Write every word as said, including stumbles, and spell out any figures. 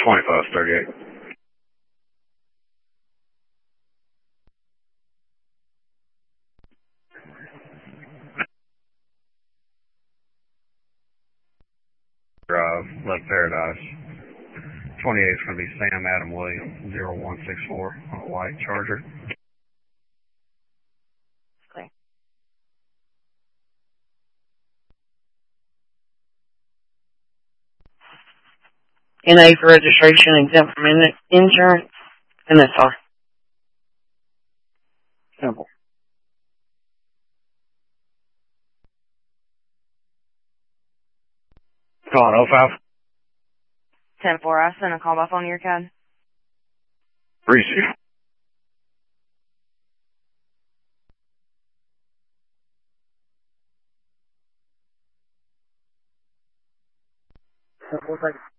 twenty-five thirty-eight. Drive, left Paradise. twenty-eight is going to be Sam Adam Williams, zero one six four, on a white Charger. Okay. N A for registration, exempt from in- insurance, and that's all. Simple. Calling oh five. ten four, I sent a call by phone to your C A D. Receive. We'll take